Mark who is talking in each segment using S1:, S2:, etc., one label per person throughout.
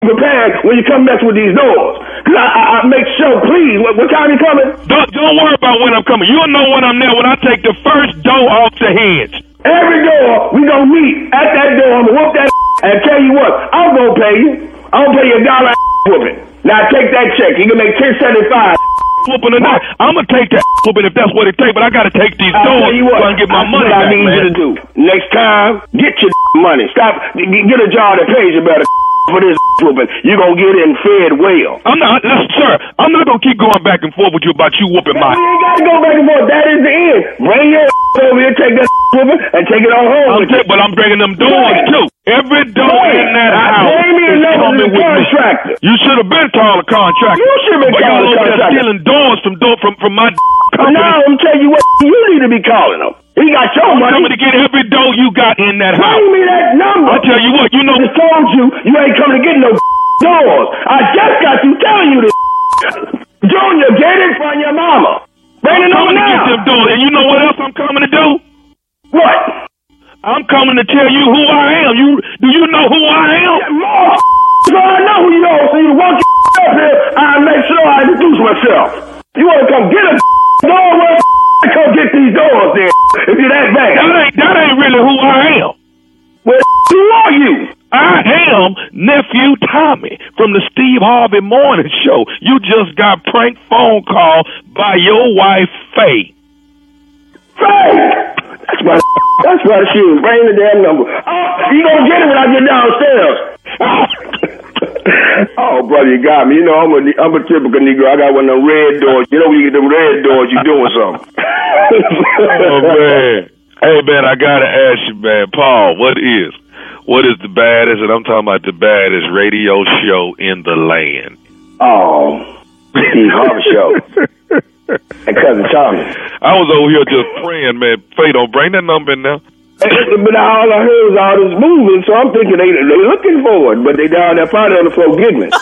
S1: prepared when you come mess with these doors. Cause I make sure, please, what time you coming?
S2: Don't worry about when I'm coming. You'll know when I'm there when I take the first door off the hinge.
S1: Every door, we gonna meet at that door. I'm gonna whoop that and tell you what, I'm gonna pay you. I'm gonna pay you $1 whooping. Now take that check. You can make $10.75.
S2: Whooping or not, I'm gonna take that whooping if that's what it takes. But I gotta take these doors so I can get my money back,
S1: man. I need you to do. Next time, get your money. Stop. Get a job that pays you better. For this whooping, you gonna get in fed well.
S2: I'm not, sir. I'm not gonna keep going back and forth with you about you whooping my.
S1: You ain't gotta go back and forth. That is the end. Bring your over here, take that whooping, and take it on home.
S2: But I'm bringing them doors too. Every door in that house is coming with contractor. You should have been calling a contractor.
S1: You should have been calling a contractor.
S2: Stealing doors from my company.
S1: Now I'm telling you what, you need to be calling them. He got your money.
S2: I'm coming to get every door you got in that house.
S1: Bring me that number.
S2: I tell you what, you know.
S1: I told you, you ain't coming to get no doors. I just got you telling you this. Junior, get it from your mama. Bring it on now. I'm coming to get them doors. And you know what else I'm coming to do? What? I'm coming to tell you who I am. Do you know who I am? So I know who you are. So you walk your up here, I'll make sure I introduce myself. You want to come get a door? Well, come get these doors then. If you're that bad. That ain't really who I am. Well, who are you? I am Nephew Tommy from the Steve Harvey Morning Show. You just got prank phone call by your wife, Faye. Faye! That's my shoes. Bring the damn number. You gonna get it when I get downstairs. Oh, brother, you got me. You know, I'm a typical Negro. I got one of them red doors. You know, when you get them red doors, you doing something.
S2: Oh, man. Hey, man, I got to ask you, man. Paul, what is the baddest, and I'm talking about the baddest radio show in the land?
S1: Oh, Steve Harvey Show. And Cousin Tommy.
S2: I was over here just praying, man. Faye, don't bring that number in now.
S1: But all I heard was all this movement, so I'm thinking they looking for it, but they down there probably on the floor getting me.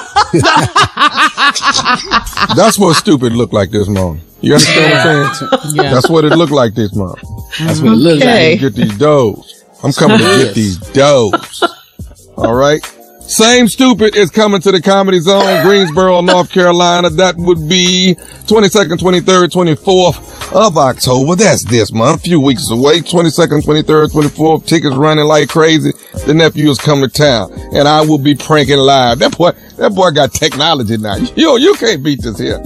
S3: That's what stupid looked like this morning. You understand what I'm saying? Yeah. That's what it looked like this morning.
S4: That's what it looks like.
S3: Get these doughs. I'm coming to get these doughs. All right. Same stupid is coming to the Comedy Zone, Greensboro, North Carolina. That would be 22nd, 23rd, 24th of October. That's this month, a few weeks away. 22nd, 23rd, 24th. Tickets running like crazy. The nephew is coming to town, and I will be pranking live. That boy got technology now. You can't beat this here.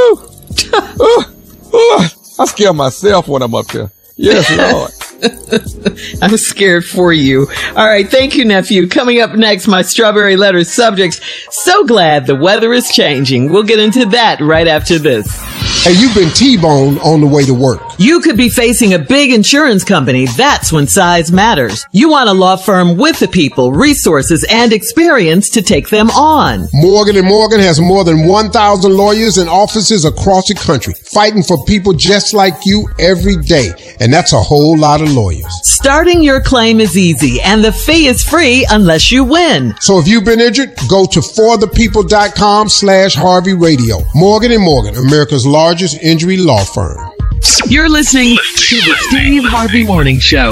S3: I scare myself when I'm up there. Yes, Lord.
S4: I'm scared for you. All right. Thank you, nephew. Coming up next, my strawberry letter subjects. So glad the weather is changing. We'll get into that right after this.
S5: Hey, you've been T-boned on the way to work.
S4: You could be facing a big insurance company. That's when size matters. You want a law firm with the people, resources, and experience to take them on.
S5: Morgan & Morgan has more than 1,000 lawyers and offices across the country, fighting for people just like you every day. And that's a whole lot of lawyers.
S4: Starting your claim is easy, and the fee is free unless you win.
S5: So if you've been injured, go to forthepeople.com/Harvey Radio. Morgan & Morgan, America's largest injury law firm.
S6: You're listening to the Steve Harvey Morning Show.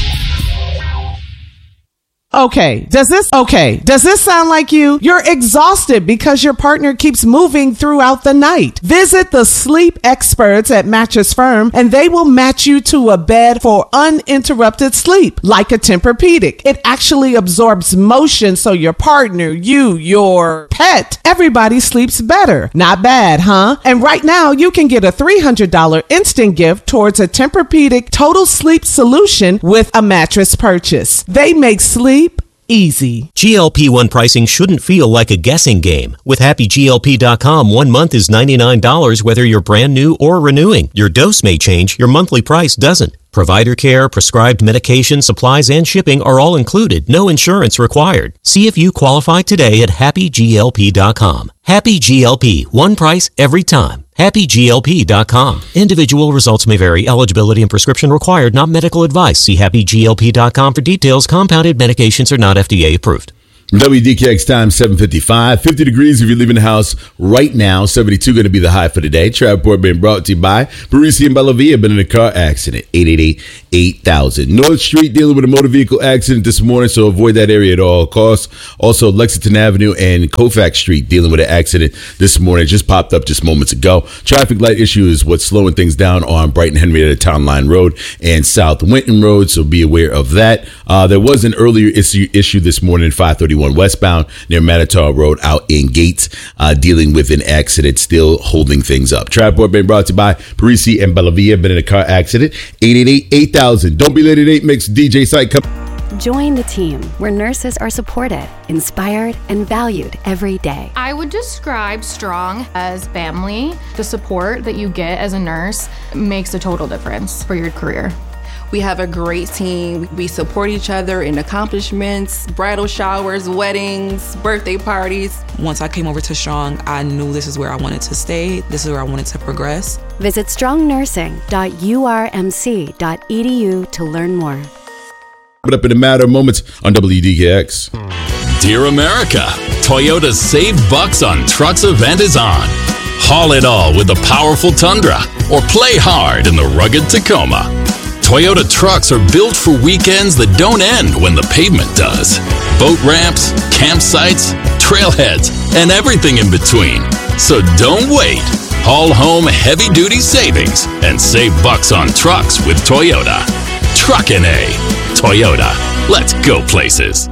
S7: Okay. Does this sound like you? You're exhausted because your partner keeps moving throughout the night. Visit the sleep experts at Mattress Firm and they will match you to a bed for uninterrupted sleep, like a Tempur-Pedic. It actually absorbs motion so your partner, you, your pet, everybody sleeps better. Not bad, huh? And right now you can get a $300 instant gift towards a Tempur-Pedic total sleep solution with a mattress purchase. They make sleep easy.
S8: GLP-1 pricing shouldn't feel like a guessing game. With HappyGLP.com, 1 month is $99 whether you're brand new or renewing. Your dose may change, your monthly price doesn't. Provider care, prescribed medication, supplies, and shipping are all included. No insurance required. See if you qualify today at HappyGLP.com. Happy GLP, one price every time. HappyGLP.com. Individual results may vary. Eligibility and prescription required. Not medical advice. See HappyGLP.com for details. Compounded medications are not FDA approved.
S9: WDKX time 7:55, 50 degrees if you're leaving the house right now. 72 going to be the high for today. Travelport being brought to you by Parisi and Bellavia. Been in a car accident. 888-8000. North Street dealing with a motor vehicle accident this morning, so avoid that area at all costs. Also, Lexington Avenue and Colfax Street dealing with an accident this morning. Just popped up just moments ago. Traffic light issue is what's slowing things down on Brighton Henrietta Town Line Road and South Winton Road, so be aware of that. There was an earlier issue this morning, 531 westbound near Manitou Road out in Gates, dealing with an accident, still holding things up. Trapboard being brought to you by Parisi and Bellavia. Been in a car accident. 888-8000. Don't be late at 8 mix. DJ Site.
S10: Join the team where nurses are supported, inspired, and valued every day.
S11: I would describe Strong as family. The support that you get as a nurse makes a total difference for your career.
S12: We have a great team. We support each other in accomplishments, bridal showers, weddings, birthday parties.
S13: Once I came over to Strong, I knew this is where I wanted to stay. This is where I wanted to progress.
S10: Visit strongnursing.urmc.edu to learn more.
S9: Up in a matter of moments on WDKX.
S14: Dear America, Toyota's Save Bucks on Trucks event is on. Haul it all with the powerful Tundra or play hard in the rugged Tacoma. Toyota trucks are built for weekends that don't end when the pavement does. Boat ramps, campsites, trailheads, and everything in between. So don't wait. Haul home heavy-duty savings and save bucks on trucks with Toyota. Truckin' A. Toyota. Let's go places.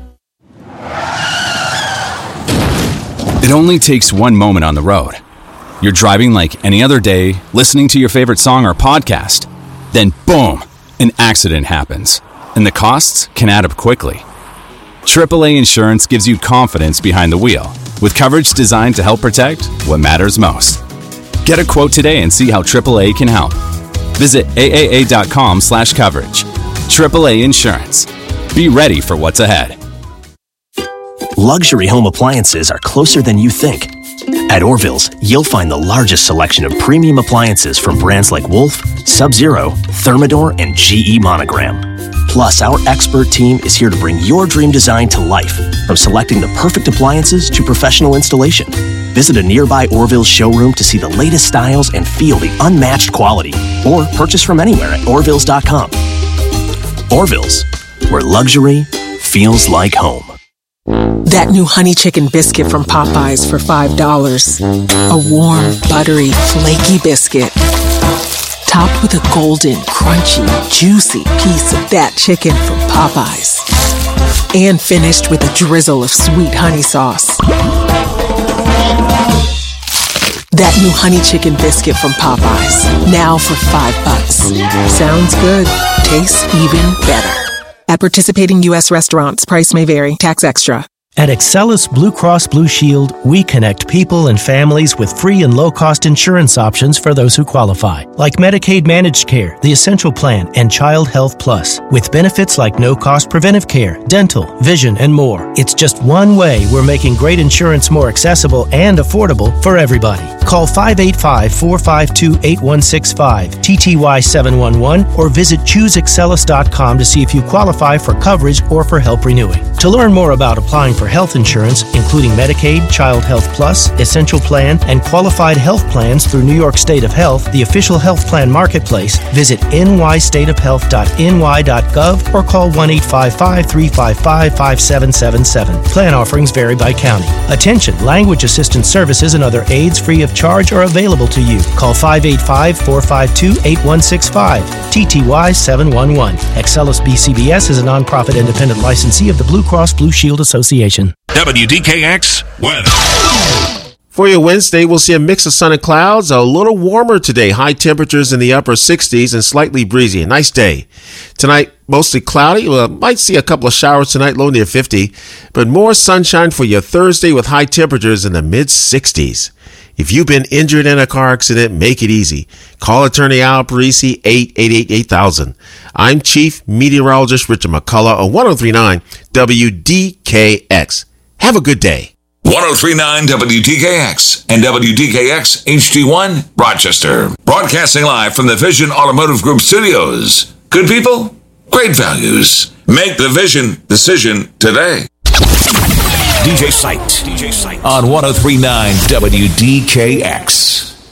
S15: It only takes one moment on the road. You're driving like any other day, listening to your favorite song or podcast. Then boom, an accident happens, and the costs can add up quickly. AAA Insurance gives you confidence behind the wheel, with coverage designed to help protect what matters most. Get a quote today and see how AAA can help. Visit AAA.com/coverage. AAA Insurance. Be ready for what's ahead.
S16: Luxury home appliances are closer than you think. At Orville's, you'll find the largest selection of premium appliances from brands like Wolf, Sub-Zero, Thermador, and GE Monogram. Plus, our expert team is here to bring your dream design to life, from selecting the perfect appliances to professional installation. Visit a nearby Orville's showroom to see the latest styles and feel the unmatched quality, or purchase from anywhere at Orville's.com. Orville's, where luxury feels like home.
S17: That new honey chicken biscuit from Popeyes for $5. A warm, buttery, flaky biscuit. Topped with a golden, crunchy, juicy piece of that chicken from Popeyes. And finished with a drizzle of sweet honey sauce. That new honey chicken biscuit from Popeyes. Now for $5. Sounds good. Tastes even better. At participating U.S. restaurants, price may vary. Tax extra.
S18: At Excellus Blue Cross Blue Shield, we connect people and families with free and low-cost insurance options for those who qualify, like Medicaid Managed Care, the Essential Plan, and Child Health Plus, with benefits like no-cost preventive care, dental, vision, and more. It's just one way we're making great insurance more accessible and affordable for everybody. Call 585-452-8165, TTY 711, or visit ChooseExcellus.com to see if you qualify for coverage or for help renewing. To learn more about applying for health insurance, including Medicaid, Child Health Plus, Essential Plan, and qualified health plans through New York State of Health, the official health plan marketplace, visit nystateofhealth.ny.gov or call 1-855-355-5777. Plan offerings vary by county. Attention, language assistance services and other aids free of charge are available to you. Call 585-452-8165, TTY 711. Excellus BCBS is a nonprofit independent licensee of the Blue Cross Blue Shield Association.
S19: WDKX weather.
S20: For your Wednesday, we'll see a mix of sun and clouds, a little warmer today, high temperatures in the upper 60s and slightly breezy. A nice day. Tonight, mostly cloudy. Might see a couple of showers tonight, low near 50, but more sunshine for your Thursday with high temperatures in the mid 60s. If you've been injured in a car accident, make it easy. Call attorney Al Parisi, 888-8000. I'm Chief Meteorologist Richard McCullough on 1039 WDKX. Have a good day.
S19: 1039 WDKX and WDKX HD1 Rochester. Broadcasting live from the Vision Automotive Group studios. Good people, great values. Make the Vision decision today. DJ Sight on 103.9 WDKX.